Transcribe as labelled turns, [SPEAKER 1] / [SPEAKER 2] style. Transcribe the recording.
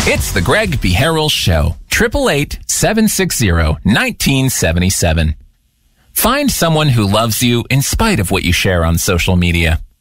[SPEAKER 1] It's the Greg B. Harrell Show. 888-760-1977. Find someone who loves you in spite of what you share on social media.